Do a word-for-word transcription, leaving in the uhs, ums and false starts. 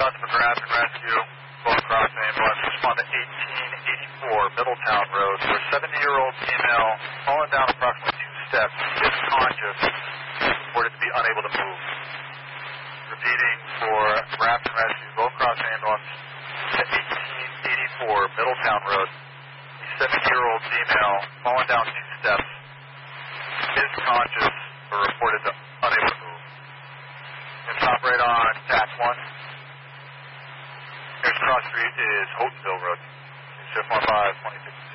Customer Grafton Rescue, full cross ambulance, respond to eighteen eighty-four Middletown Road, where a seventy-year-old female fallen down approximately two steps, is conscious, reported to be unable to move. Repeating for Grafton Rescue, full cross ambulance to eighteen eighty-four Middletown Road. A seventy-year-old female fallen down two steps, is conscious, but reported to unable to move. Let's operate on T A C one. Nearest cross street is Houghtonville Road. Shift one five, twenty-six.